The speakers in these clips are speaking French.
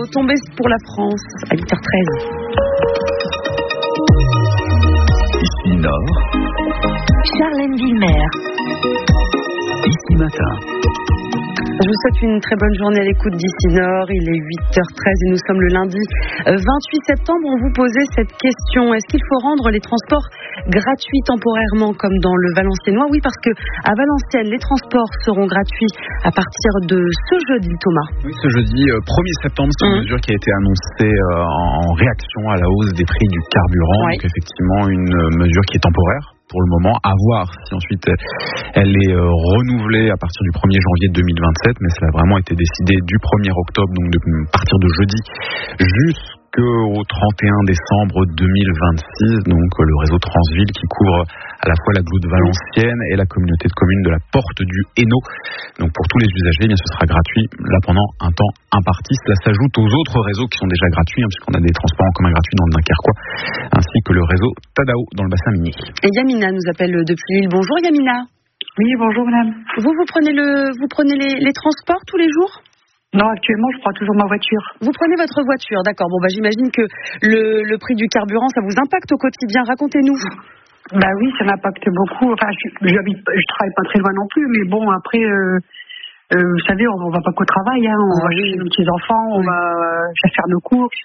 tombé pour la France à 8h13. Ici Nord, Charlène Villemer. Ici Matin. Je vous souhaite une très bonne journée à l'écoute d'Ici Nord. Il est 8h13 et nous sommes le lundi 28 septembre. On vous posait cette question. Est-ce qu'il faut rendre les transports gratuits temporairement comme dans le Valenciennois? Oui, parce que à Valenciennes, les transports seront gratuits à partir de ce jeudi, Thomas. Oui, ce jeudi 1er septembre, c'est une mesure qui a été annoncée en réaction à la hausse des prix du carburant. Ouais. Donc effectivement, une mesure qui est temporaire pour le moment, à voir si ensuite elle est renouvelée à partir du 1er janvier 2027, mais ça a vraiment été décidé du 1er octobre, donc de partir de jeudi jusqu'au 31 décembre 2026, donc le réseau Transville qui couvre à la fois l'agglo de Valenciennes et la communauté de communes de la Porte du Hainaut. Donc pour tous les usagers, ce sera gratuit là pendant un temps imparti. Cela s'ajoute aux autres réseaux qui sont déjà gratuits, puisqu'on a des transports en commun gratuits dans le Dunkerquois, ainsi que le réseau Tadao dans le bassin minier. Et Yamina nous appelle depuis Lille. Bonjour Yamina. Oui, bonjour madame. Vous prenez les transports tous les jours? Non, actuellement, je prends toujours ma voiture. Vous prenez votre voiture, d'accord. Bon, j'imagine que le prix du carburant, ça vous impacte au quotidien. Racontez-nous. Bah oui, ça m'impacte beaucoup. Enfin, je travaille pas très loin non plus, mais bon, après, vous savez, on va pas qu'au travail, on va chez nos petits-enfants, on va faire nos courses,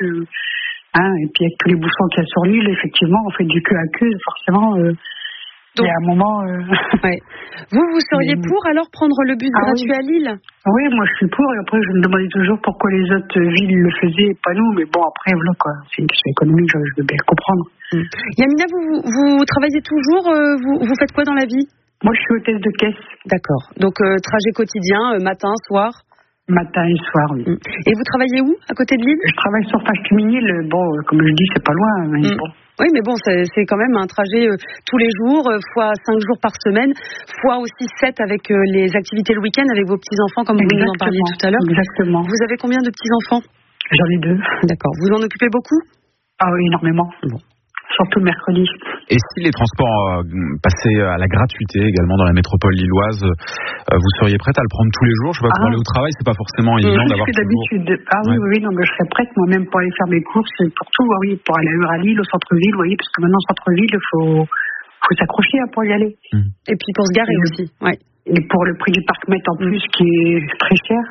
et puis avec tous les bouchons qu'il y a sur l'île, effectivement, on fait du queue à queue, forcément. Donc, il y a un moment... Ouais. Vous seriez pour alors prendre le bus gratuit à Lille? Oui, moi je suis pour, et après je me demandais toujours pourquoi les autres villes le faisaient et pas nous, mais bon, après, voilà quoi, c'est une question économique, je veux bien le comprendre. Yamina, vous travaillez toujours, vous faites quoi dans la vie? Moi je suis hôtesse de caisse. D'accord, donc trajet quotidien, matin, soir? Matin et soir, oui. Et vous travaillez où, à côté de Lille? Je travaille sur Fâche-Cuminil, bon, comme je dis, c'est pas loin, mais bon. Oui, mais bon, c'est quand même un trajet tous les jours, fois 5 jours par semaine, fois aussi 7 avec les activités le week-end avec vos petits-enfants, comme vous nous en parliez tout à l'heure. Exactement. Vous avez combien de petits-enfants? J'en ai 2. D'accord. Vous en occupez beaucoup? Ah oui, énormément. Bon. Surtout le mercredi. Et si les transports passaient à la gratuité également dans la métropole lilloise, vous seriez prête à le prendre tous les jours? Je sais pas, pour aller au travail, c'est pas forcément évident d'avoir d'habitude. Oui, non, mais je serais prête moi-même pour aller faire mes courses, pour tout, oui, pour aller à Lille, au centre-ville, vous voyez, parce que maintenant, au centre-ville, il faut s'accrocher pour y aller. Et puis pour se garer aussi, ouais. Et pour le prix du parc-mètre en plus, qui est très cher.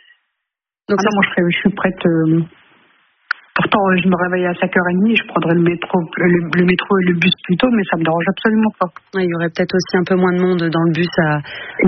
Donc moi, je suis prête... Pourtant, je me réveille à 5h30, je prendrais le métro et le bus plus tôt, mais ça me dérange absolument pas. Il y aurait peut-être aussi un peu moins de monde dans le bus à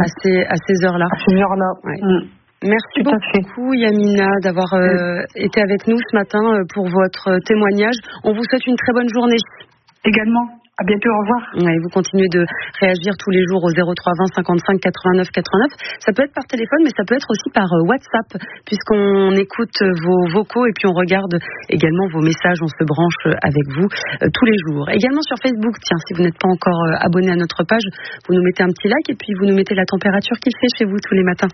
ces heures-là. À ces heures-là. Ouais. Merci beaucoup, Yamina, d'avoir été avec nous ce matin pour votre témoignage. On vous souhaite une très bonne journée. Également. À bientôt, au revoir. Ouais, vous continuez de réagir tous les jours au 03 20 55 89 89. Ça peut être par téléphone, mais ça peut être aussi par WhatsApp, puisqu'on écoute vos vocaux et puis on regarde également vos messages. On se branche avec vous tous les jours. Également sur Facebook, tiens, si vous n'êtes pas encore abonné à notre page, vous nous mettez un petit like et puis vous nous mettez la température qu'il fait chez vous tous les matins.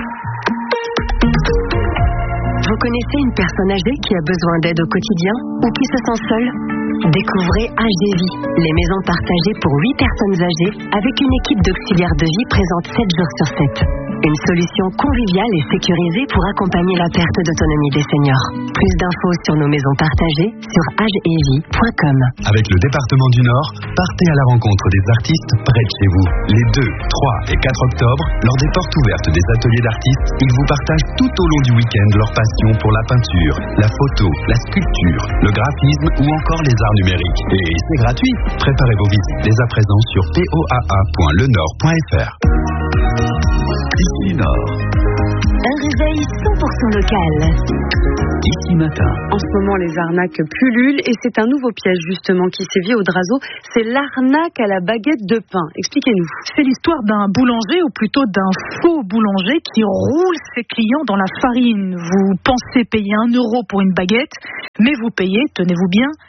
Vous connaissez une personne âgée qui a besoin d'aide au quotidien ou qui se sent seule? Découvrez HDVie, les maisons partagées pour 8 personnes âgées avec une équipe d'auxiliaires de vie présente 7 jours sur 7. Une solution conviviale et sécurisée pour accompagner la perte d'autonomie des seniors. Plus d'infos sur nos maisons partagées sur hdvie.com. Avec le département du Nord, partez à la rencontre des artistes près de chez vous. Les 2, 3 et 4 octobre, lors des portes ouvertes des ateliers d'artistes, ils vous partagent tout au long du week-end leur passion pour la peinture, la photo, la sculpture, le graphisme ou encore les arts numériques. Et c'est gratuit. Préparez vos visites dès à présent sur poaa.lenord.fr. Ici Nord. Un réveil 100% local. Ici Matin. En ce moment, les arnaques pullulent et c'est un nouveau piège justement qui sévit au Drazo. C'est l'arnaque à la baguette de pain. Expliquez-nous. C'est l'histoire d'un boulanger ou plutôt d'un faux boulanger qui roule ses clients dans la farine. Vous pensez payer 1 euro pour une baguette, mais vous payez, tenez-vous bien,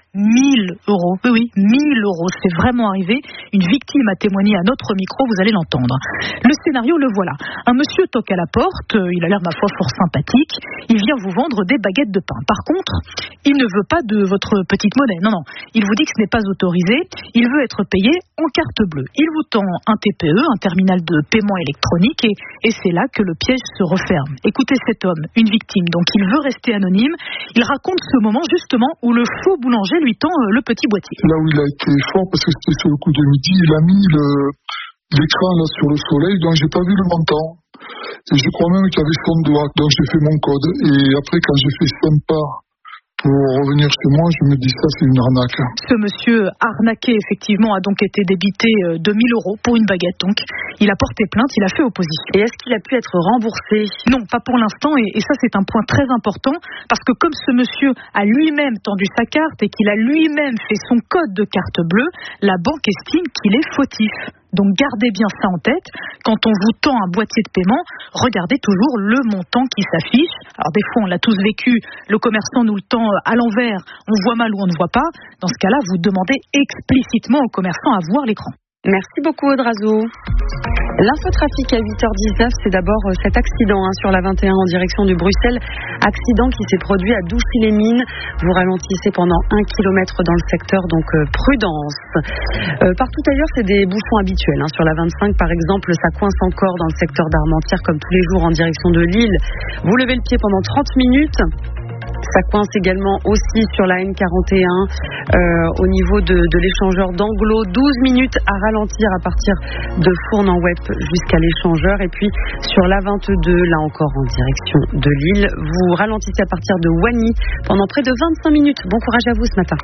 1 000 euros. Oui, 1 000 euros. C'est vraiment arrivé. Une victime a témoigné à notre micro, vous allez l'entendre. Le scénario, le voilà. Un monsieur toque à la porte, il a l'air, ma foi, fort sympathique. Il vient vous vendre des baguettes de pain. Par contre, il ne veut pas de votre petite monnaie. Non. Il vous dit que ce n'est pas autorisé. Il veut être payé en carte bleue. Il vous tend un TPE, un terminal de paiement électronique, et c'est là que le piège se referme. Écoutez cet homme, une victime, donc il veut rester anonyme. Il raconte ce moment justement où le faux boulanger lui tend le petit boîtier. Là où il a été fort, parce que c'était sur le coup de midi, il a mis l'écran là sur le soleil, donc j'ai pas vu le montant. Et je crois même qu'il y avait son doigt, donc j'ai fait mon code. Et après, quand j'ai fait sympa pour revenir chez moi, je me dis ça, c'est une arnaque. Ce monsieur arnaqué, effectivement, a donc été débité de 1 000 euros pour une baguette. Donc, il a porté plainte, il a fait opposition. Et est-ce qu'il a pu être remboursé? Non, pas pour l'instant. Et ça, c'est un point très important. Parce que comme ce monsieur a lui-même tendu sa carte et qu'il a lui-même fait son code de carte bleue, la banque estime qu'il est fautif. Donc gardez bien ça en tête. Quand on vous tend un boîtier de paiement, regardez toujours le montant qui s'affiche. Alors des fois, on l'a tous vécu, le commerçant nous le tend à l'envers, on voit mal ou on ne voit pas. Dans ce cas-là, vous demandez explicitement au commerçant à voir l'écran. Merci beaucoup Audrazo. L'infotrafic à 8h19, c'est d'abord cet accident sur la 21 en direction de Bruxelles. Accident qui s'est produit à Douchy-les-Mines. Vous ralentissez pendant 1 kilomètre dans le secteur, donc prudence. Partout ailleurs, c'est des bouchons habituels. Sur la 25, par exemple, ça coince encore dans le secteur d'Armentières comme tous les jours en direction de Lille. Vous levez le pied pendant 30 minutes. Ça coince également aussi sur la N41 au niveau de l'échangeur d'Anglo. 12 minutes à ralentir à partir de Fournes-en-Wep jusqu'à l'échangeur. Et puis sur la 22, là encore en direction de Lille, vous ralentissez à partir de Wany pendant près de 25 minutes. Bon courage à vous ce matin.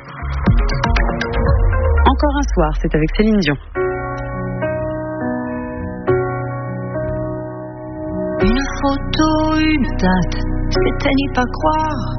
Encore un soir, c'est avec Céline Dion. Une photo, une date, c'était n'y pas croire.